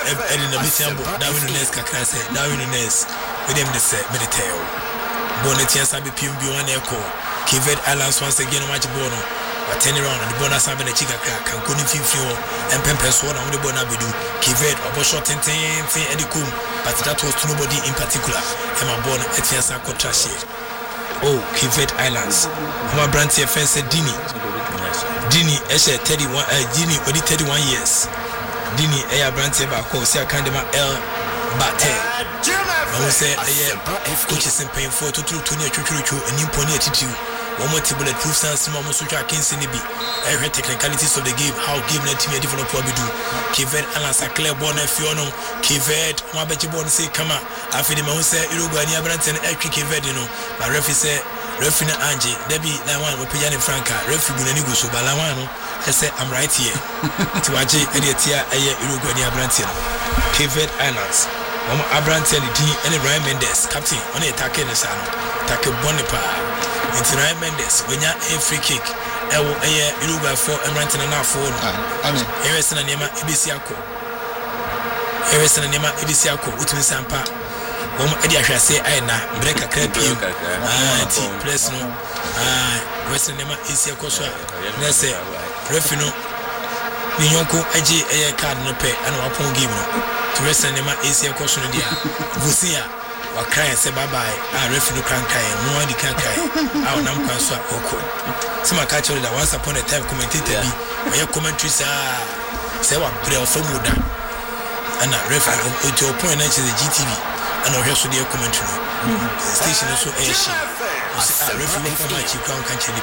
in the mission, Darwin Nunes, Cacrase, Darwin Nunes, with him the set, Mediteo. Bonetian Sabi Pimbi one echo, Kivet Islands once again, much bono, but 10 around and the bonus having a chica crack, and couldn't feel and Pempers one on the Bonabidu, Kivet, or short and Eddie Kum, but that was to nobody in particular, and my born Etiasa Contrashi. Oh, Kivet Islands, my brand here fence Dini. Dini, Eshe 31, Dini, only 31 years. Dini, Aya Brante Bako, say I can't El Bate. I will say, coach is in pain for 2 and new pony attitude. One more table at proof sans Mamosuka Kings in the B. Every technicalities of the game, how game let me develop what we do. Kivet Alas, a clear born and Fiono, Kivet, Mabachi born say, come out. After the Mount say, Uruguay, Branton, Equi Kivet, you know, but Refi say, Refina Angie, Debbie, Lawan, Pian Franca, Refi Gunanigo, so Balawano. I said, I'm right here. To Aji, Ediatia, Uruguay, Branton, Kivet Islands. Mama Abrantel, any Ryan Mendes, Captain, only attacking the sun, Take Bonipa, into Ryan Mendes, when you're a free kick, Uruguay for and Branton and now for Harrison and Nema Ibisiako. Harrison and Nema Ibisiako, Utin Sampa. Eddie, I say, I na break a crap you. Press no. Western Nema Isiako, let's say, Refino. Ninyonko aje card no pay and wapon give no to rest and nema AC question dia vusia wa cry say bye bye refi no kan kai no adi kan kai aw nam kwan so akoko sima ka chori da once upon a time commentator bi we commentary say wa pre of muda ana refi o to point na the GTV ana o hweso dia commentary station so she refi no come achi kwan kan chiri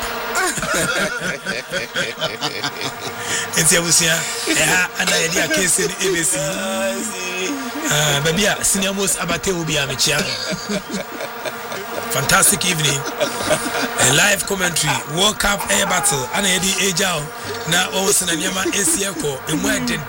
Enti abusia ana yedi akese ni ABC baby senior most abate obi amechia fantastic evening a live commentary World Cup air battle ana yedi ejao na o sena nyama esieko emu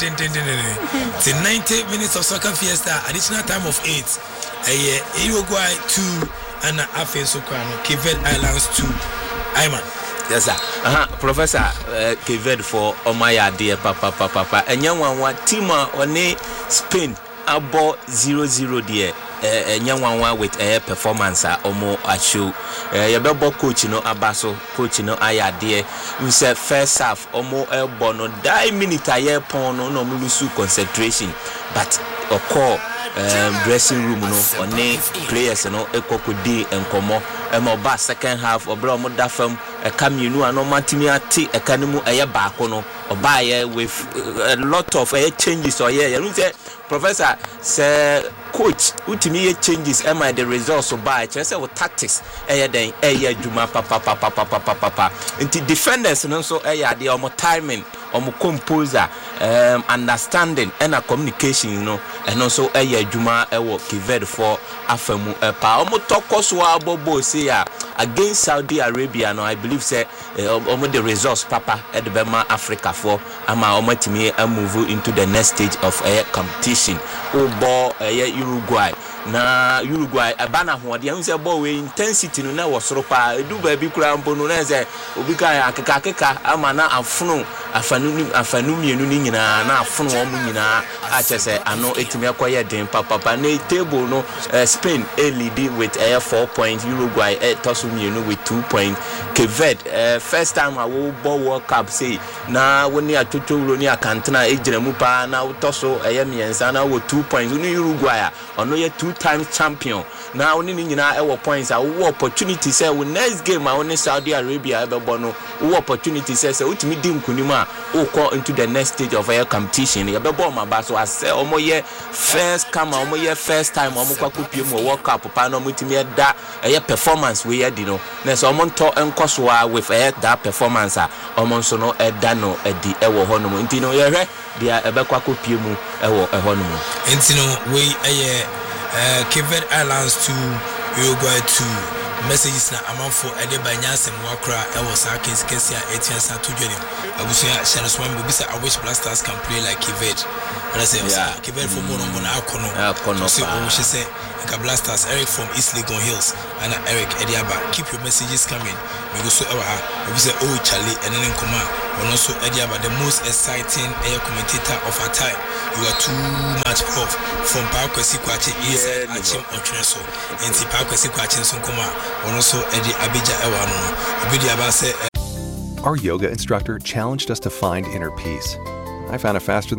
the 90 minutes of soccer fiesta additional time of 8 Uruguay 2 and Afe Sokano Kivet Islands 2 Ayman. Yes, sir. Professor Kivet for Omaya dear papa and young one team on Spain about 0-0 dear young one with a performance omo achu yabebo coach no abaso coach no aya dear we said first half omo elbono die minute aye pon no lose concentration but a call dressing room no on players no ekokodi enkomo ba second half obra mo da fam kaminu ano matimi ati ekanimu eye baako no obaye with a lot of changes or you say professor say coach utimi changes am the results so by say with tactics den adwuma papa into defenders no so dey omo timing omo composer understanding and communication you know and also adwuma ewo Kivet for afamu pa omo tokoso abobo say against Saudi Arabia no I believe say omo the results papa at the Bema Africa for ama omo timi move into the next stage of competition obo Uruguay na Uruguay abana ho de say ball we intensity no na wosoro pa edu ba bi kura mpo no na say obi kan akeka ama na afanu mienu ni nyina na afono omo nyina a chese ano etimi akoye den papa na table no Spain lead with 4 points Uruguay tosu mienu with 2 points Kivet first time I will ball World Cup say na woni atotoro ni akantena ejiramu pa na toso miensa na wo 2 points uni Uruguay ono ye 2 times champion na oni nyina ewo points a wo opportunity say wo next game a oni Saudi Arabia ebebo no wo opportunity say utimi di nkunima o call into the next stage of competition ebebo ma ba so ase omo ye first come omo ye first time omo kwakopie mo World Cup pa no mutimi da performance we ye di no na so omo nto enkoso with that performance a omo so no da no edi ewo ho no nti no ye hwe dia ebekwakopie mu ewo ho no nti no we Kivet Islands to Uruguay 2 messages na amanfo ede ba nyasem wakra e was a case a etiansa to dwenim abusia share so man bisa I wish Blasters can play like Kivet and I say Kivet for more on akono so she say ka Blasters Eric from East Legon Hills and Eric Ediaba keep your messages coming we go so we say oh Charlie and then come on also Ediaba the most exciting air commentator of our time you are too much off from Parkwesi Kwache inside Achim Otreso enti Parkwesi Kwache so come on also Edi Abija Ewano Ediaba say Our yoga instructor challenged us to find inner peace. I found it faster